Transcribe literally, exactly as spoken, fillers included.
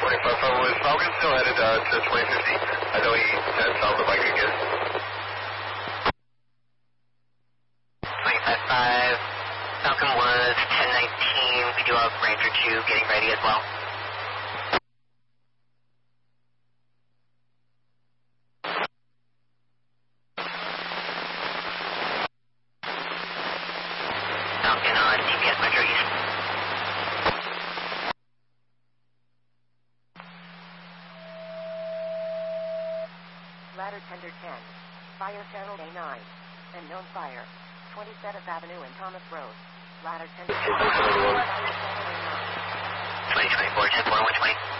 twenty-five five with Falcon, still headed uh, to twenty fifty. I know he had sound if I could get. twenty-five five, Falcon was ten nineteen. We do have Ranger two getting ready as well. Falcon on T P S Metro East. Ladder Tender ten, Fire Channel A nine, and known fire, twenty-seventh Avenue and Thomas Road. Ladder Tender ten, Fire Channel A nine. twenty twenty-four, ten four, one twenty.